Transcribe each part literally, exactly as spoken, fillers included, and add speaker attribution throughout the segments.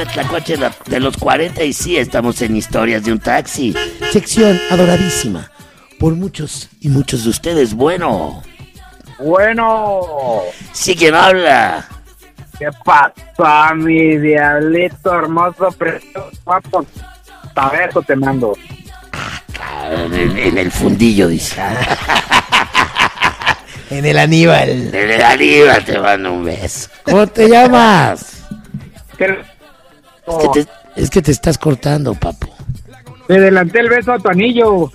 Speaker 1: Tlacuache de los cuarenta y sí, estamos en Historias de un Taxi. Sección adoradísima por muchos y muchos de ustedes. Bueno.
Speaker 2: Bueno.
Speaker 1: Sí, ¿quién habla?
Speaker 2: ¿Qué pasa, mi diablito hermoso, precioso, guapo? Tabeso te mando.
Speaker 1: En el, en el fundillo, dice.
Speaker 3: En el Aníbal.
Speaker 1: En el Aníbal te mando un beso. ¿Cómo te llamas?
Speaker 2: ¿Qué?
Speaker 1: Es que, te, es que te estás cortando, papu.
Speaker 2: Te adelanté el beso a tu anillo.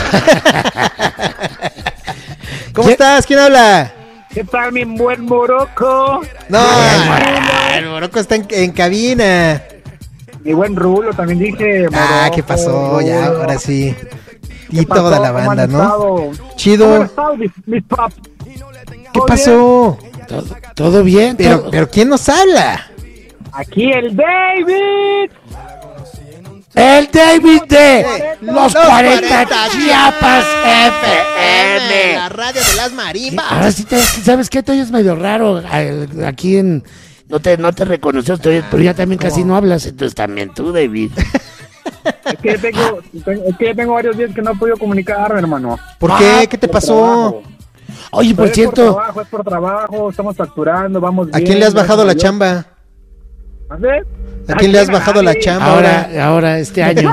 Speaker 3: ¿Cómo estás? ¿Quién habla?
Speaker 2: ¿Qué tal, mi buen Morocco?
Speaker 3: No, el Morocco está en, en cabina.
Speaker 2: Mi buen Rulo, también dije. Morocco,
Speaker 3: ah, ¿qué pasó?
Speaker 2: Rulo.
Speaker 3: Ya, ahora sí. Y
Speaker 2: ¿Qué
Speaker 3: toda
Speaker 2: pasó?
Speaker 3: la banda, ¿no?
Speaker 2: ¿Cómo
Speaker 3: Chido.
Speaker 2: han estado, mis, mis pap?
Speaker 3: ¿Qué pasó?
Speaker 1: ¿Todo, todo bien?
Speaker 3: Pero,
Speaker 1: ¿Todo?
Speaker 3: pero ¿quién nos habla?
Speaker 2: Aquí el David.
Speaker 1: El David de
Speaker 3: Los
Speaker 1: Los cuarenta
Speaker 3: cuarenta
Speaker 1: Chiapas F M.
Speaker 3: La radio de las marimbas.
Speaker 1: Ahora sí, te, ¿sabes qué? Te oyes medio raro. Aquí en... No te, no te reconoces, pero ya también casi no hablas. Entonces también tú, David.
Speaker 2: Es que, tengo, es que tengo varios días que no he podido comunicarme, hermano.
Speaker 3: ¿Por
Speaker 1: Ah,
Speaker 3: qué? ¿Qué te
Speaker 2: Por
Speaker 3: pasó?
Speaker 2: trabajo.
Speaker 1: Oye, por
Speaker 2: Pero
Speaker 1: cierto...
Speaker 2: Es por trabajo, es por trabajo, estamos facturando, vamos
Speaker 3: ¿A
Speaker 2: bien.
Speaker 3: quién le has bajado la
Speaker 2: gracias a
Speaker 3: chamba?
Speaker 2: Dios. ¿Mande?
Speaker 3: ¿A quién le has bajado la
Speaker 2: nadie.
Speaker 3: chamba
Speaker 1: Ahora,
Speaker 3: ahora?
Speaker 1: ahora, este año.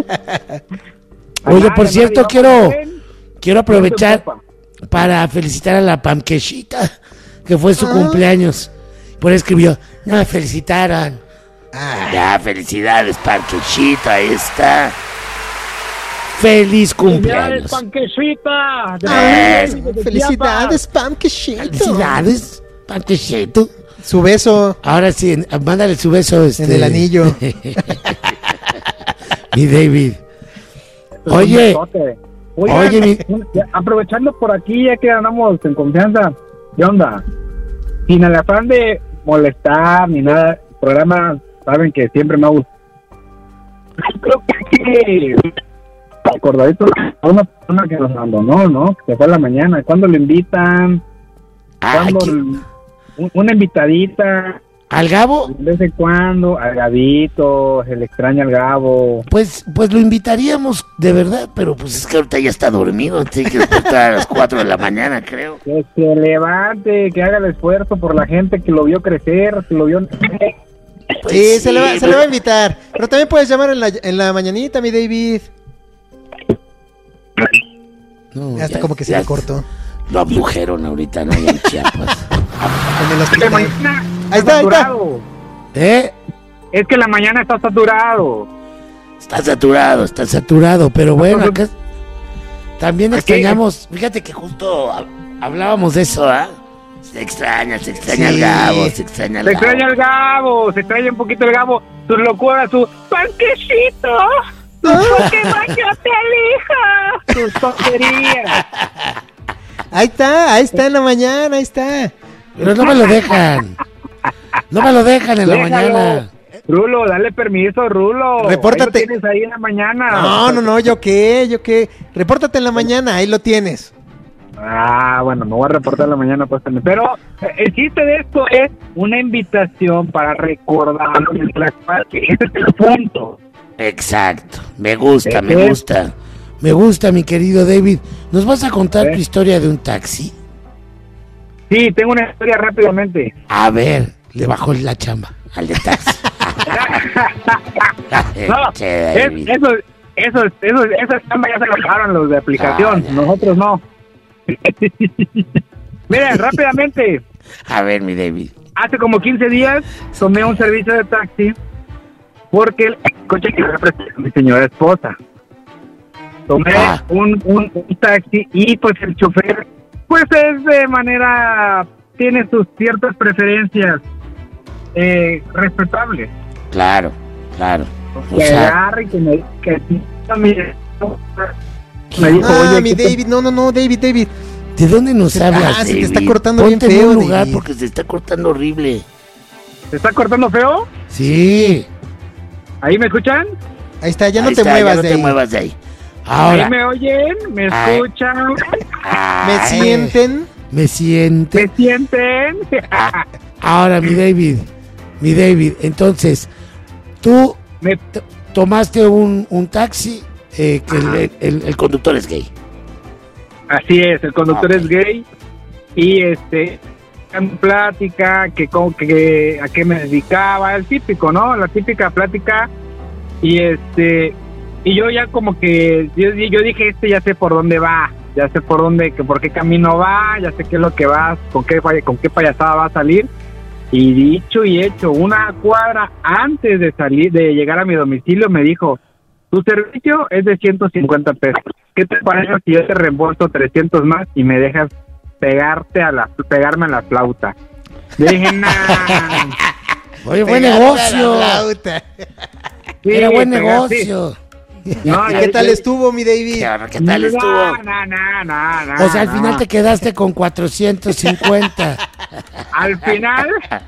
Speaker 2: A
Speaker 1: Oye,
Speaker 2: nadie,
Speaker 1: por
Speaker 2: a
Speaker 1: cierto,
Speaker 2: nadie,
Speaker 1: quiero,
Speaker 2: vamos bien.
Speaker 1: quiero aprovechar
Speaker 2: Papá.
Speaker 1: para felicitar a la Pamquechita, que fue su
Speaker 3: Ah.
Speaker 1: cumpleaños. Por ahí escribió, no me felicitaron.
Speaker 3: Ah,
Speaker 1: Ya, felicidades, Pamquechita, ahí está. Feliz
Speaker 2: ¡Felicidades,
Speaker 1: cumpleaños.
Speaker 2: panquecita! De
Speaker 3: ah,
Speaker 2: David de
Speaker 3: felicidades, Pam, que chido.
Speaker 1: Felicidades, Pamquechito.
Speaker 3: Su beso
Speaker 1: Ahora sí, mándale su beso. Este...
Speaker 3: en el anillo.
Speaker 1: Mi David.
Speaker 2: Chiapas.
Speaker 1: Oye,
Speaker 2: Es un besote. Oigan,
Speaker 1: oye, mi-
Speaker 2: ya, aprovechando por aquí, ya que andamos en confianza, ¿qué onda? Sin el afán de molestar ni nada, el programa, saben que siempre me ha gustado. Creo que acordadito a una persona que nos abandonó, ¿no? Que se fue a la mañana. ¿Cuándo le invitan?
Speaker 1: ah,
Speaker 2: ¿Cuándo
Speaker 1: ¿qué-
Speaker 2: l- un- una invitadita?
Speaker 1: al Gabo,
Speaker 2: ¿De vez en cuando? Al Gabito, se le extraña al Gabo.
Speaker 1: pues, pues lo invitaríamos de verdad, pero pues es que ahorita ya está dormido, tiene que despertar a las cuatro de la mañana, creo.
Speaker 2: Que se levante, que haga el esfuerzo por la gente que lo vio crecer, que lo vio...
Speaker 1: Pues
Speaker 3: Sí, se, le va,
Speaker 1: sí,
Speaker 3: se le va a
Speaker 1: pues,
Speaker 3: invitar. Pero también puedes llamar en la, en la mañanita, mi David.
Speaker 1: no,
Speaker 3: Hasta
Speaker 1: ya-
Speaker 3: como que se
Speaker 1: ya
Speaker 3: le cortó.
Speaker 1: Lo abdujeron ahorita, ¿no? En Chiapas.
Speaker 3: En el
Speaker 2: La
Speaker 3: hospital.
Speaker 2: mañana
Speaker 3: Ahí está, ahí está.
Speaker 2: saturado.
Speaker 1: ¿Eh?
Speaker 2: Es que la mañana está saturado.
Speaker 1: Está saturado, está saturado, pero bueno, acá también
Speaker 2: Aquí-
Speaker 1: extrañamos, fíjate que justo hab- hablábamos de eso, ¿ah? Se extraña, se extraña
Speaker 3: Sí.
Speaker 1: el Gabo, se extraña el
Speaker 2: Se
Speaker 1: Gabo.
Speaker 2: extraña el Gabo, se extraña un poquito el Gabo, sus locuras, su panquecito, su Pokémon yo te elijo, sus tonterías.
Speaker 3: Ahí está, ahí está en la mañana, ahí está.
Speaker 1: Pero no me lo dejan. No me lo dejan en la
Speaker 2: Déjalo.
Speaker 1: mañana.
Speaker 2: Rulo, dale permiso, Rulo.
Speaker 3: Repórtate.
Speaker 2: Ahí lo tienes ahí en la mañana.
Speaker 3: No, no, no, yo qué, yo qué. Repórtate en la mañana, ahí lo tienes.
Speaker 2: Ah, bueno, me voy a reportar en la mañana, pues también. Pero eh, el chiste de esto es una invitación para recordar nuestra parte. Ese es el punto.
Speaker 1: Exacto, me gusta,
Speaker 2: ¿Eh?
Speaker 1: me gusta. Me gusta, mi querido David. ¿Nos vas a contar
Speaker 2: ¿Eh?
Speaker 1: tu historia de un taxi?
Speaker 2: Sí, tengo una historia rápidamente.
Speaker 1: A ver, le bajó la chamba al de taxi.
Speaker 2: No,
Speaker 1: Che,
Speaker 2: es,
Speaker 1: David.
Speaker 2: eso, eso, eso, esa chamba ya se la bajaron los de aplicación,
Speaker 1: Ah, ya.
Speaker 2: nosotros no. Miren, rápidamente,
Speaker 1: A ver, mi David.
Speaker 2: hace como quince días tomé un servicio de taxi porque el coche que representa mi señora esposa. Tomé
Speaker 1: Ah.
Speaker 2: un, un, un taxi y pues el chofer pues es de manera, tiene sus ciertas preferencias eh, respetables.
Speaker 1: Claro, claro. O
Speaker 2: Que
Speaker 1: sea,
Speaker 2: agarre y que me, que me, me dijo,
Speaker 3: Ah,
Speaker 2: oye,
Speaker 3: mi
Speaker 2: ¿qué te-
Speaker 3: David, no, no, no, David, David.
Speaker 1: ¿de dónde nos
Speaker 3: Se-
Speaker 1: hablas,
Speaker 3: ah, se te
Speaker 1: David?
Speaker 3: está cortando
Speaker 1: Ponte
Speaker 3: bien
Speaker 1: en un
Speaker 3: feo,
Speaker 1: lugar
Speaker 3: David.
Speaker 1: porque se está cortando horrible.
Speaker 2: ¿Se está cortando feo?
Speaker 1: Sí.
Speaker 2: ¿Ahí me escuchan?
Speaker 3: Ahí está, ya no
Speaker 1: Ahí
Speaker 3: te
Speaker 1: está,
Speaker 3: muevas
Speaker 1: ya no
Speaker 3: de
Speaker 1: te
Speaker 3: ahí.
Speaker 1: muevas de ahí. Ahora,
Speaker 2: ¿Ahí me oyen? ¿Me
Speaker 1: Ay.
Speaker 2: escuchan?
Speaker 3: ¿Me
Speaker 1: ay,
Speaker 3: sienten?
Speaker 1: me siente.
Speaker 2: ¿Me sienten?
Speaker 1: Ah, ahora, mi David, mi David, entonces, Tú
Speaker 2: Me,
Speaker 1: t- tomaste un, un taxi, eh, que el, el- el conductor es gay.
Speaker 2: así es, el conductor
Speaker 1: Ok.
Speaker 2: es gay y este en plática que, con- que a qué me dedicaba, el típico, ¿no? La típica plática y este y yo ya como que yo, yo dije este ya sé por dónde va, ya sé por dónde, que por qué camino va, ya sé qué es lo que va, con qué falla- con qué payasada va a salir. Y dicho y hecho, una cuadra antes de salir, de llegar a mi domicilio, me dijo, tu servicio es de ciento cincuenta pesos. ¿Qué te parece si yo te reembolso trescientos más y me dejas pegarte a la, pegarme a la flauta? Le dije, nah.
Speaker 1: Oye, buen
Speaker 3: Pegarte a la
Speaker 1: negocio.
Speaker 3: flauta.
Speaker 2: Sí,
Speaker 1: Era buen
Speaker 2: pegar, sí.
Speaker 1: negocio.
Speaker 2: No,
Speaker 3: ¿Y
Speaker 2: ya-
Speaker 3: qué tal
Speaker 2: ya-
Speaker 3: estuvo, mi David?
Speaker 1: ¿Qué, onda? ¿Qué tal estuvo?
Speaker 2: No, no, no, no, no,
Speaker 1: O sea, al
Speaker 2: no.
Speaker 1: final te quedaste con cuatrocientos cincuenta.
Speaker 2: Al final...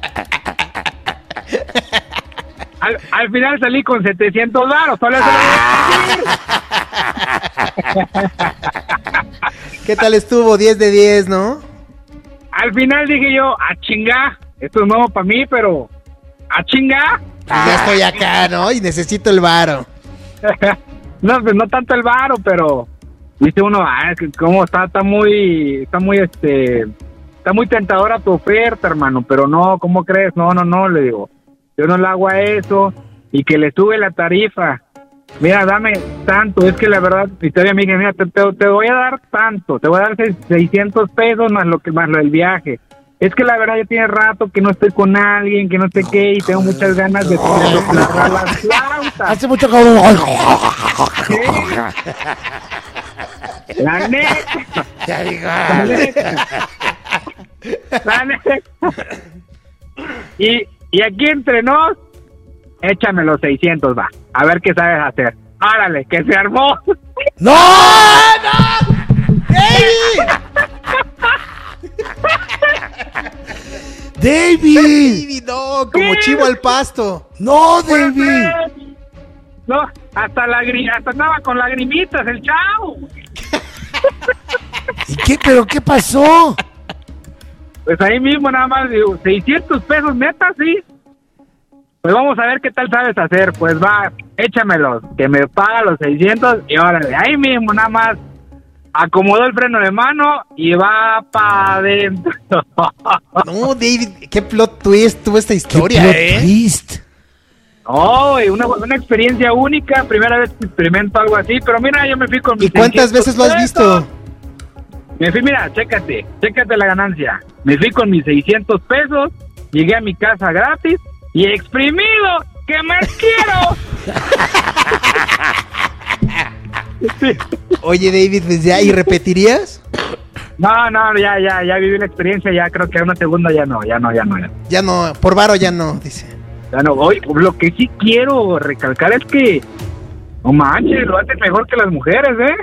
Speaker 2: Al, al final salí con setecientos varos, solo eso le voy a decir.
Speaker 3: ¿Qué tal estuvo? diez de diez, ¿no?
Speaker 2: Al final dije yo, a chinga, esto es nuevo para mí, pero a chinga.
Speaker 3: Ya estoy acá, ¿no? Y necesito el varo.
Speaker 2: No, pues no tanto el varo, pero dice uno, ah, es que como está, está muy, está muy, este, está muy tentadora tu oferta, hermano, pero no, ¿cómo crees? No, no, no, le digo, yo no le hago a eso y que le sube la tarifa. Mira, dame tanto, es que la verdad, y todavía me dije, mira, te, te, te voy a dar tanto, te voy a dar seis- seiscientos pesos más lo que más lo del viaje. Es que la verdad ya tiene rato que no estoy con alguien, que no sé qué, y tengo muchas ganas de soplar las flautas.
Speaker 1: Hace mucho que...
Speaker 2: La neta,
Speaker 1: Ya digo,
Speaker 2: la neta. La neta. Y, y aquí entre nos, échame los seiscientos, va. A ver qué sabes hacer. Árale, que se armó.
Speaker 1: ¡No!
Speaker 3: ¡David!
Speaker 1: ¡David!
Speaker 3: David, no, como chivo al pasto.
Speaker 1: ¡No, David!
Speaker 2: No, hasta lagri hasta andaba con lagrimitas el chavo.
Speaker 1: ¿Y qué? ¿Pero qué pasó?
Speaker 2: Pues ahí mismo nada más digo, seiscientos pesos neta, sí. Pues vamos a ver qué tal sabes hacer. Pues va, échamelos, que me paga los seiscientos y órale, ahí mismo nada más acomodó el freno de mano y va para adentro.
Speaker 3: No, David, qué plot twist tuvo esta
Speaker 1: ¡Qué
Speaker 3: historia,
Speaker 1: plot
Speaker 3: ¿eh?
Speaker 1: twist!
Speaker 2: No, güey, una, una experiencia única, primera vez que experimento algo así, pero mira, yo me fui con mis
Speaker 3: ¿Y cuántas
Speaker 2: seiscientos
Speaker 3: veces lo has
Speaker 2: pesos.
Speaker 3: visto?
Speaker 2: Me fui, mira, chécate, chécate la ganancia. Me fui con mis seiscientos pesos, llegué a mi casa gratis y exprimido, ¿qué más quiero? Sí.
Speaker 3: Oye, David, pues ya, ¿y repetirías?
Speaker 2: No, no, ya, ya, ya viví la experiencia, ya creo que una segunda ya no, ya no, ya no, ya no.
Speaker 3: Ya no, por varo ya no, dice.
Speaker 2: Ya no, hoy, lo que sí quiero recalcar es que, no manches, lo haces mejor que las mujeres, ¿eh?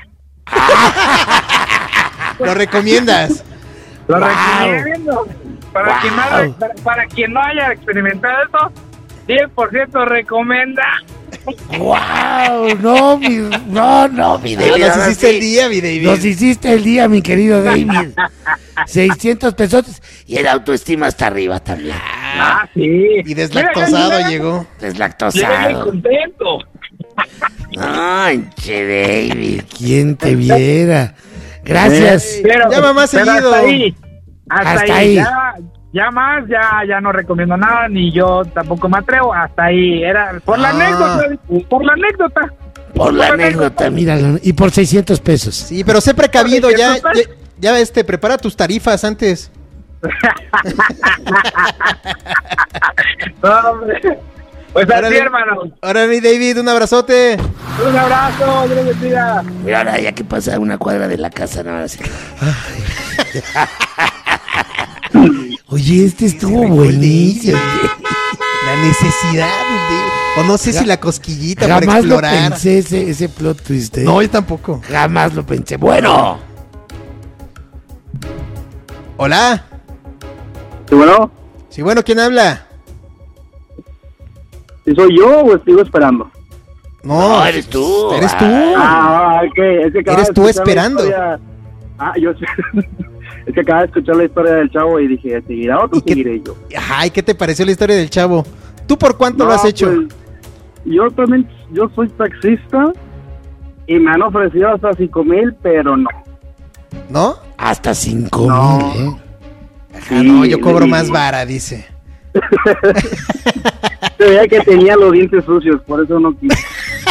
Speaker 3: ¿Lo recomiendas?
Speaker 2: Lo
Speaker 1: Wow.
Speaker 2: recomiendo. Para,
Speaker 1: Wow.
Speaker 2: quien no, haya- para, para quien no haya experimentado eso, diez por ciento recomienda.
Speaker 1: ¡Wow! No, mi, no, no, mi David.
Speaker 3: Nos
Speaker 1: ahora
Speaker 3: hiciste
Speaker 1: sí.
Speaker 3: el día, mi David.
Speaker 1: Nos hiciste el día, mi querido David. seiscientos pesos y el autoestima hasta arriba también.
Speaker 2: Ah, sí.
Speaker 3: Y deslactosado
Speaker 2: Mira,
Speaker 3: llegó.
Speaker 2: Llegué bien
Speaker 1: Deslactosado.
Speaker 2: contento.
Speaker 1: Ay, che, David, ¿quién te viera? Gracias.
Speaker 2: Pero,
Speaker 3: Llama más
Speaker 2: pero
Speaker 3: seguido.
Speaker 2: Hasta ahí. Hasta,
Speaker 1: Hasta
Speaker 2: ahí.
Speaker 1: ahí.
Speaker 2: Ya, ya más, ya, ya no recomiendo nada, ni yo tampoco me atrevo. Hasta ahí. Era por la
Speaker 3: Ah.
Speaker 2: anécdota. Por la anécdota.
Speaker 1: Por la anécdota, míralo. Y por seiscientos pesos.
Speaker 3: Sí, pero sé precavido,
Speaker 2: Oye,
Speaker 3: ya,
Speaker 2: ¿qué tal?
Speaker 3: ya, ya, este, prepara tus tarifas antes.
Speaker 2: No, hombre. Pues así,
Speaker 3: Órale.
Speaker 2: hermano.
Speaker 3: Ahora, mi David, un abrazote.
Speaker 2: Un abrazo, Dios les bendiga.
Speaker 1: Mira, ahora ya que pasa una cuadra de la casa, no, ahora sí. Oye, este estuvo buenísimo.
Speaker 3: La necesidad, David. O no sé si la cosquillita para
Speaker 1: Jamás lo
Speaker 3: explorar.
Speaker 1: pensé ese, ese plot twist. ¿eh?
Speaker 3: No, yo tampoco.
Speaker 1: Jamás lo pensé. Bueno.
Speaker 3: Hola.
Speaker 2: ¿Sí, bueno?
Speaker 3: Sí, bueno, ¿quién habla?
Speaker 2: ¿Si soy yo o sigo esperando?
Speaker 3: No,
Speaker 1: No, eres tú.
Speaker 3: Eres tú.
Speaker 2: Ah, es que, es que acaba
Speaker 3: Eres
Speaker 2: de
Speaker 3: tú
Speaker 2: escuchar la
Speaker 3: esperando.
Speaker 2: historia. Ah, yo sé. Es que acaba de escuchar la historia del chavo y dije, ¿seguirá o
Speaker 3: ¿Y
Speaker 2: no
Speaker 3: qué-
Speaker 2: seguiré yo?
Speaker 3: Ay, ¿qué te pareció la historia del chavo? ¿Tú por cuánto lo
Speaker 2: No,
Speaker 3: has hecho?
Speaker 2: Pues, yo también, yo soy taxista y me han ofrecido hasta cinco mil, pero no.
Speaker 3: ¿No?
Speaker 1: Hasta cinco
Speaker 2: No.
Speaker 1: mil, ¿eh?
Speaker 3: Ah, no, yo
Speaker 2: Sí,
Speaker 3: cobro
Speaker 2: sí.
Speaker 3: más vara, dice.
Speaker 2: Se veía que tenía los dientes sucios, por eso no quise.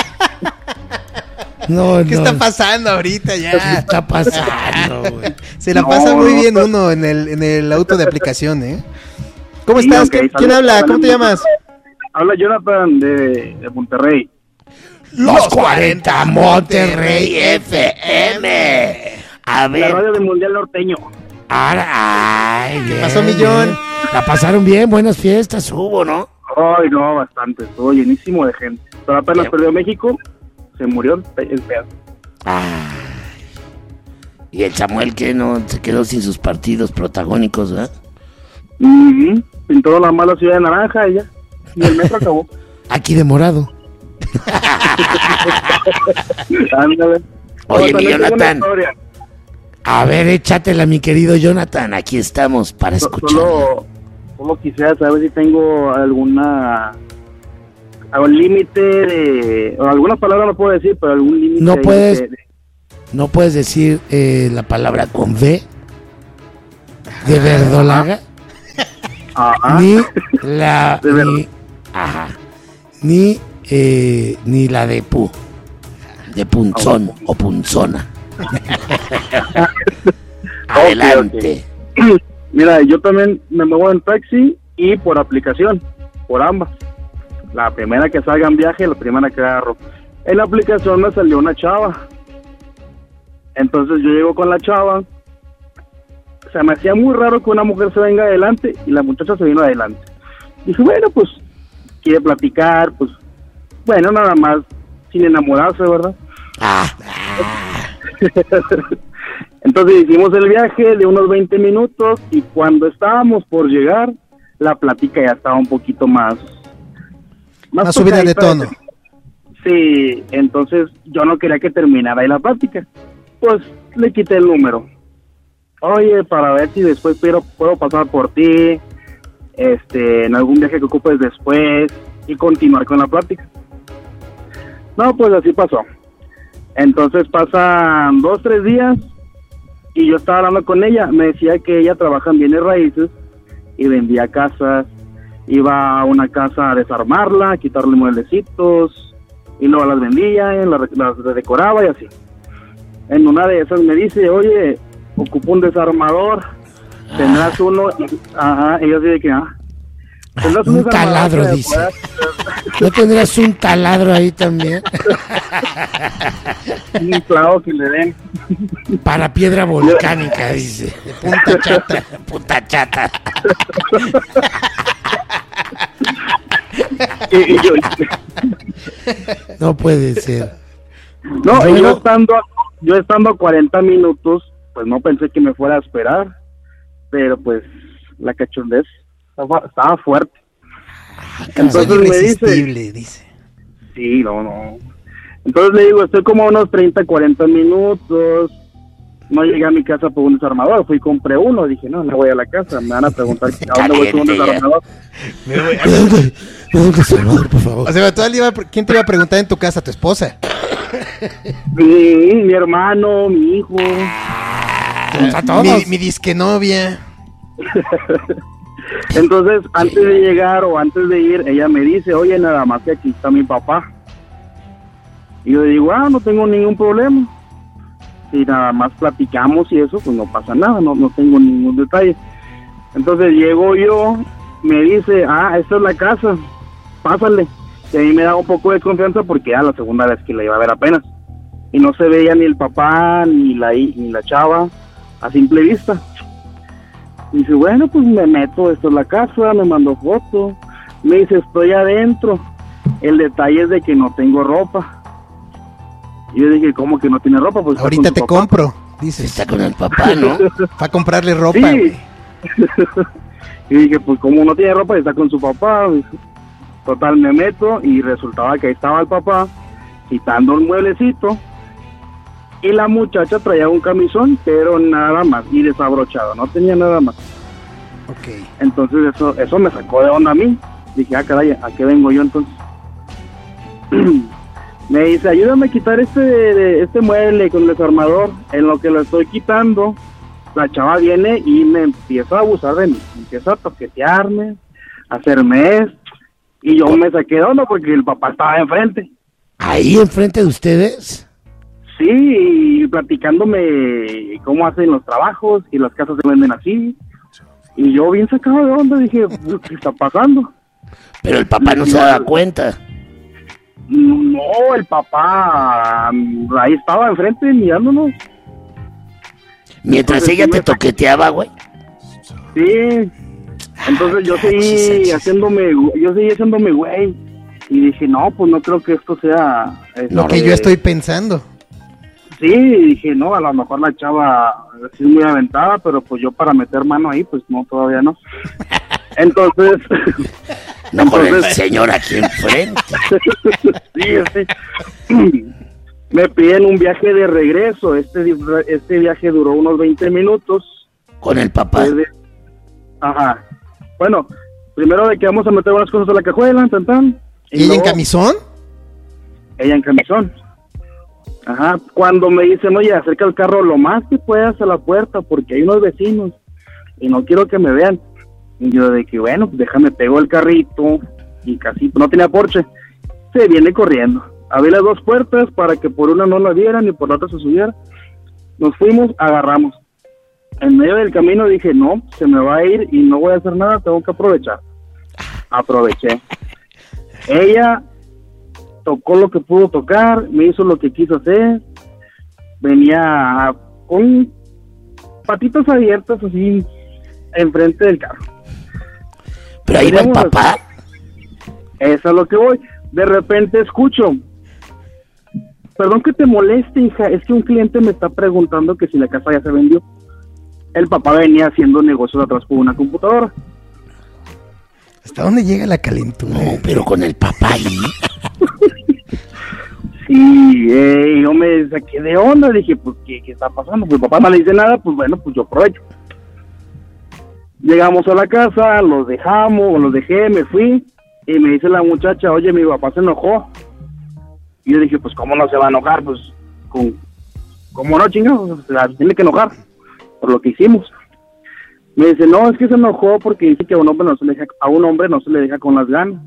Speaker 1: No,
Speaker 3: ¿Qué
Speaker 1: no.
Speaker 3: está pasando ahorita
Speaker 1: ¿Qué
Speaker 3: ya?
Speaker 1: está pasando, güey?
Speaker 3: Se la
Speaker 2: No,
Speaker 3: pasa muy
Speaker 2: no,
Speaker 3: bien
Speaker 2: no.
Speaker 3: uno en el, en el auto de aplicación, ¿eh? ¿Cómo
Speaker 2: Sí,
Speaker 3: estás?
Speaker 2: ok,
Speaker 3: ¿Quién,
Speaker 2: saludos.
Speaker 3: quién habla? ¿Cómo te llamas?
Speaker 2: Habla Jonathan de, de Monterrey.
Speaker 1: Los cuarenta Monterrey F M. A
Speaker 2: La
Speaker 1: ver,
Speaker 2: radio del Mundial Norteño.
Speaker 1: ahora, ay,
Speaker 3: ¿Qué
Speaker 1: bien,
Speaker 3: pasó, millón?
Speaker 1: bien. La pasaron bien, buenas fiestas hubo, ¿no?
Speaker 2: Ay, no, bastante. Estuvo llenísimo de gente. Pero apenas
Speaker 1: Qué-
Speaker 2: perdió México, se murió el pe- el pedo.
Speaker 1: Ay. Y el Samuel que no se quedó sin sus partidos protagónicos, ¿verdad?
Speaker 2: Ujú. Pintó la mala ciudad de naranja y ya. Y el metro acabó.
Speaker 1: Aquí de morado.
Speaker 2: Ándale.
Speaker 1: Oye,
Speaker 2: No,
Speaker 1: mi
Speaker 2: también tengo una
Speaker 1: Jonathan.
Speaker 2: historia.
Speaker 1: A ver, échatela, mi querido Jonathan. Aquí estamos para
Speaker 2: So-
Speaker 1: escuchar.
Speaker 2: Solo, solo quisiera saber si tengo alguna algún límite de o algunas palabras no puedo decir, pero algún límite
Speaker 1: No
Speaker 2: ahí
Speaker 1: puedes.
Speaker 2: de- de-
Speaker 1: No puedes decir eh, la palabra con V de verdolaga,
Speaker 2: Ajá.
Speaker 1: ni la
Speaker 2: De
Speaker 1: ni, ajá, ni eh, ni la de pu, de punzón o punzona. Adelante.
Speaker 2: Mira, yo también me muevo en taxi y por aplicación, por ambas. La primera que salga en viaje, la primera que agarro. En la aplicación me salió una chava. Entonces yo llego con la chava. Se me hacía muy raro que una mujer se venga adelante y la muchacha se vino adelante. Dije, bueno, pues quiere platicar, pues bueno, nada más sin enamorarse, ¿verdad?
Speaker 1: Ah,
Speaker 2: Entonces hicimos el viaje de unos veinte minutos y cuando estábamos por llegar, la plática ya estaba un poquito más...
Speaker 3: Más subida de
Speaker 2: tocadita.
Speaker 3: tono.
Speaker 2: Sí, entonces yo no quería que terminara ahí la plática. Pues le quité el número. Oye, para ver si después puedo, puedo pasar por ti, este, en algún viaje que ocupes después y continuar con la plática. No, pues así pasó. Entonces pasan dos, tres días y yo estaba hablando con ella. Me decía que ella trabaja en bienes raíces y vendía casas. Iba a una casa a desarmarla, a quitarle mueblecitos y luego las vendía, las, las decoraba y así. En una de esas me dice, oye, ocupo un desarmador, tendrás uno. Y, ajá, y yo así de que, ah, tendrás
Speaker 1: un
Speaker 2: desarmador
Speaker 1: taladro,
Speaker 2: que me
Speaker 1: dice.
Speaker 2: puedas-
Speaker 1: ¿No tendrás un taladro ahí también?
Speaker 2: un clavo que le den.
Speaker 1: Para piedra volcánica, dice.
Speaker 3: De punta chata.
Speaker 1: Puta chata.
Speaker 2: Y, y yo,
Speaker 1: No puede ser.
Speaker 2: no, y yo
Speaker 1: Luego-
Speaker 2: estando, yo estando a cuarenta minutos, pues no pensé que me fuera a esperar, pero pues la cachondez estaba, estaba fuerte.
Speaker 3: Soy
Speaker 2: Entonces me dice,
Speaker 3: irresistible, dice.
Speaker 2: sí, no, no. Entonces le digo, estoy como a unos treinta, cuarenta minutos. No llegué a mi casa por un desarmador, fui y compré uno. Dije, no, no voy a la casa, me van a preguntar a dónde voy con un
Speaker 1: Caliente ya.
Speaker 2: desarmador.
Speaker 1: ¿Dónde? ¿Dónde, Salvador, por favor?
Speaker 3: O sea, tú le iba a pre- ¿quién te iba a preguntar en tu casa? ¿Tu esposa?
Speaker 2: Mi, mi hermano, mi hijo.
Speaker 1: Pues a todos.
Speaker 3: Mi, mi disque novia.
Speaker 2: Entonces, antes de llegar o antes de ir, ella me dice, oye, nada más que aquí está mi papá. Y yo digo, ah, no tengo ningún problema. Si nada más platicamos y eso, pues no pasa nada, no, no tengo ningún detalle. Entonces llego yo, me dice, ah, esta es la casa, pásale. Y a mí me da un poco de confianza porque era la segunda vez que la iba a ver apenas. Y no se veía ni el papá, ni la, hi- ni la chava, a simple vista. Y dice, bueno, pues me meto, esta es la casa, me mandó foto. Me dice, estoy adentro. El detalle es de que no tengo ropa. Y yo dije, ¿cómo que no tiene ropa? Pues está
Speaker 3: Ahorita
Speaker 2: con su
Speaker 3: te
Speaker 2: papá.
Speaker 3: compro, dices.
Speaker 1: Está con el papá, ¿no?
Speaker 3: Va a comprarle ropa,
Speaker 2: Sí.
Speaker 3: güey.
Speaker 2: Y dije, pues como no tiene ropa, está con su papá. Total, me meto y resultaba que ahí estaba el papá quitando un mueblecito. Y la muchacha traía un camisón, pero nada más, y desabrochado, no tenía nada más.
Speaker 3: Ok.
Speaker 2: Entonces eso eso me sacó de onda a mí. Dije, ah, caray, ¿a qué vengo yo entonces? me dice, ayúdame a quitar este, este mueble con el desarmador. En lo que lo estoy quitando, la chava viene y me empieza a abusar de mí, me empieza a toquetearme, a hacerme esto, y yo me saqué de onda porque el papá estaba enfrente.
Speaker 1: ¿Ahí enfrente de ustedes?
Speaker 2: Sí, y platicándome cómo hacen los trabajos, y las casas se venden así, y yo bien sacado de onda dije, ¿qué está pasando?
Speaker 1: Pero el papá no se daba cuenta.
Speaker 2: No, el papá ahí estaba enfrente mirándonos.
Speaker 1: Mientras
Speaker 2: Entonces,
Speaker 1: ella
Speaker 2: sí
Speaker 1: te
Speaker 2: me-
Speaker 1: toqueteaba, güey.
Speaker 2: Sí, entonces yo seguí haciéndome, yo seguí haciéndome güey, y dije, no, pues no creo que esto sea...
Speaker 3: Lo que yo estoy pensando.
Speaker 2: Sí, dije, no, a lo mejor la chava sí es muy aventada, pero pues yo para meter mano ahí, pues no, todavía no. Entonces...
Speaker 1: No con el
Speaker 2: entonces-
Speaker 1: señor aquí enfrente.
Speaker 2: sí, sí. Me piden un viaje de regreso. Este, di- este viaje duró unos veinte minutos.
Speaker 1: Con el papá.
Speaker 2: Fue de- Ajá. Bueno, primero de que vamos a meter unas cosas a la cajuela, tan tan.
Speaker 3: ¿Y ella en
Speaker 2: luego-
Speaker 3: camisón?
Speaker 2: Ella en camisón. Ajá. Cuando me dicen, oye, acerca el carro lo más que puedas a la puerta porque hay unos vecinos y no quiero que me vean. Y yo de que, bueno, pues déjame, pego el carrito y casi, no tenía Porsche. Se viene corriendo. Abrí las dos puertas para que por una no la vieran y por la otra se subiera. Nos fuimos, agarramos. En medio del camino dije, no, se me va a ir y no voy a hacer nada, tengo que aprovechar. Aproveché. Ella tocó lo que pudo tocar, me hizo lo que quiso hacer. Venía con patitas abiertas así enfrente del carro.
Speaker 1: Pero ahí va el
Speaker 2: Tenemos
Speaker 1: papá.
Speaker 2: Eso es lo que voy. De repente escucho, perdón que te moleste, hija, es que un cliente me está preguntando que si la casa ya se vendió. El papá venía haciendo negocios atrás con una computadora.
Speaker 3: ¿Hasta dónde llega la calentura?
Speaker 1: No, pero con el papá ahí.
Speaker 2: Sí, eh, yo me saqué de onda, dije, pues, ¿qué, qué está pasando? Pues el papá no le dice nada, pues bueno, pues yo aprovecho. Llegamos a la casa, los dejamos, los dejé, me fui, y me dice la muchacha, oye, mi papá se enojó. Y yo dije, pues, ¿cómo no se va a enojar? Pues, con, ¿cómo no, chingados? O sea, tiene que enojar por lo que hicimos. Me dice, no, es que se enojó porque dice que a un hombre no se le deja, a un hombre no se le deja con las ganas.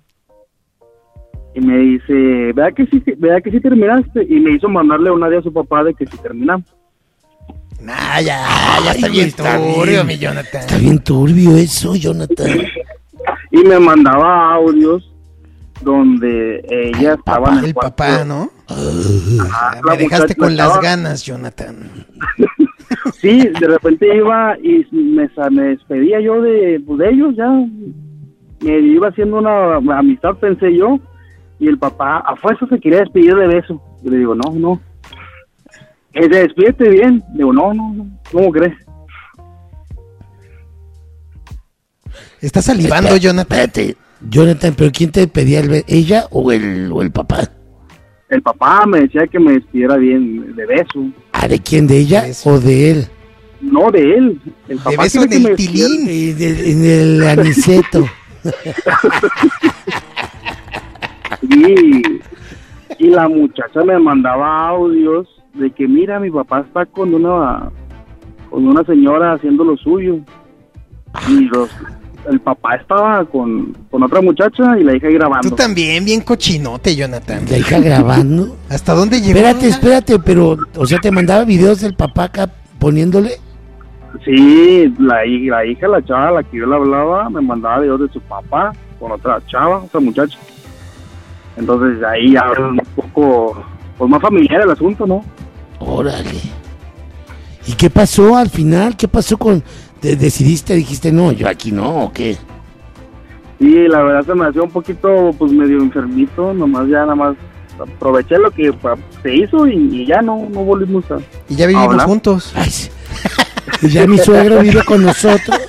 Speaker 2: Y me dice, ¿verdad que sí, verdad que sí terminaste? Y me hizo mandarle un adiós a su papá de que sí terminamos.
Speaker 3: Nah, ya, ya está
Speaker 1: Ay,
Speaker 3: bien
Speaker 1: está
Speaker 3: turbio,
Speaker 1: bien.
Speaker 3: mi Jonathan.
Speaker 1: Está bien turbio eso, Jonathan.
Speaker 2: Y me mandaba audios donde ella
Speaker 1: Ay,
Speaker 2: estaba
Speaker 1: papá,
Speaker 2: en el,
Speaker 3: El
Speaker 2: cuarto.
Speaker 3: papá, ¿no?
Speaker 2: Ajá,
Speaker 3: Ah,
Speaker 2: la
Speaker 3: me dejaste
Speaker 2: muchacha
Speaker 3: con las
Speaker 2: estaba-
Speaker 3: ganas, Jonathan.
Speaker 2: Sí, de repente iba y me, sa- me despedía yo de, pues, de ellos ya. Me iba haciendo una amistad, pensé yo. Y el papá a fuerza se quería despedir de beso. Y le digo, no, no. Eh, despídete bien. Digo, no, no, no. ¿Cómo crees?
Speaker 3: ¿Estás salivando,
Speaker 1: Espérate,
Speaker 3: Jonathan?
Speaker 1: Espérate, Jonathan, ¿pero quién te pedía el be- ella o el, o el papá?
Speaker 2: El papá me decía que me despidiera bien de beso.
Speaker 1: ¿Ah, de quién? ¿De ella
Speaker 3: Beso.
Speaker 1: o de él?
Speaker 2: No, de él. El
Speaker 3: De
Speaker 2: papá
Speaker 3: beso
Speaker 2: quiere
Speaker 3: en
Speaker 2: que me
Speaker 3: el
Speaker 2: despidiera.
Speaker 3: tilín.
Speaker 1: Eh, de- En el aniceto.
Speaker 2: Y, y la muchacha me mandaba audios de que mira, mi papá está con una con una señora haciendo lo suyo. Y los, el papá estaba con, con otra muchacha y la hija grabando.
Speaker 3: Tú también, bien cochinote, Jonathan.
Speaker 1: La hija grabando.
Speaker 3: ¿Hasta dónde llegó?
Speaker 1: Espérate, espérate, pero, o sea, te mandaba videos del papá acá poniéndole.
Speaker 2: Sí, la, hi- la hija, la chava a la que yo le hablaba, me mandaba videos de su papá con otra chava, otra muchacha. Entonces ahí ya era un poco pues, más familiar el asunto, ¿no?
Speaker 1: Órale. ¿Y qué pasó al final? ¿Qué pasó con...? ¿Te decidiste, dijiste, no, yo aquí no, o qué?
Speaker 2: Sí, la verdad se me hacía un poquito, pues medio enfermito, nomás ya nada más aproveché lo que pa, se hizo y, y ya no, no volvimos a...
Speaker 3: Y ya vivimos
Speaker 2: Hola.
Speaker 3: juntos.
Speaker 1: Ay, sí. Y ya mi suegro vive con nosotros.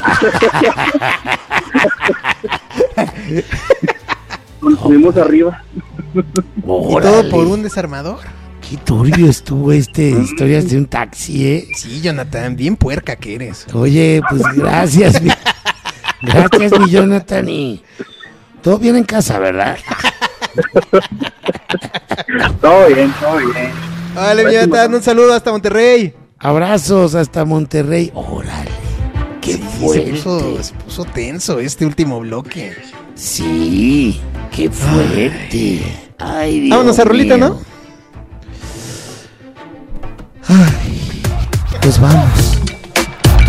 Speaker 2: Nos subimos arriba.
Speaker 3: Y
Speaker 1: Órale.
Speaker 3: todo por un desarmador.
Speaker 1: Qué turbio estuvo este historias de un taxi, ¿eh?
Speaker 3: Sí, Jonathan, bien puerca que eres.
Speaker 1: Oye, pues gracias, mi... gracias, mi Jonathan. Y todo bien en casa, ¿verdad?
Speaker 2: Todo bien, todo bien.
Speaker 3: Vale, mi Jonathan, un saludo hasta Monterrey.
Speaker 1: Abrazos hasta Monterrey. Órale, qué
Speaker 3: Sí,
Speaker 1: fuerte.
Speaker 3: se puso, se puso tenso este último bloque.
Speaker 1: Sí, qué fuerte. Ay, Dios
Speaker 3: Vámonos a rolita,
Speaker 1: mío.
Speaker 3: ¿no?
Speaker 1: Ay, pues vamos.